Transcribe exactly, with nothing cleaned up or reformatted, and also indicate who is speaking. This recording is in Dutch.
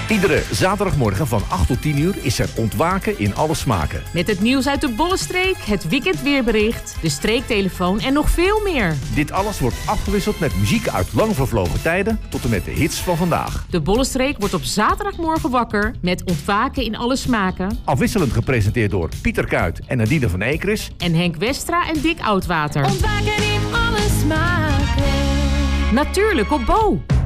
Speaker 1: Iedere zaterdagmorgen van acht tot tien uur is er Ontwaken in alle smaken.
Speaker 2: Met het nieuws uit de Bollenstreek, het weekendweerbericht, de streektelefoon en nog veel meer.
Speaker 1: Dit alles wordt afgewisseld met muziek uit lang vervlogen tijden tot en met de hits van vandaag.
Speaker 2: De Bollenstreek wordt op zaterdagmorgen wakker met Ontwaken in alle smaken.
Speaker 1: Afwisselend gepresenteerd door Pieter Kuit en Nadine van Eekris.
Speaker 2: En Henk Westra en Dick Oudwater.
Speaker 3: Ontwaken in alle smaken.
Speaker 2: Natuurlijk op Bo.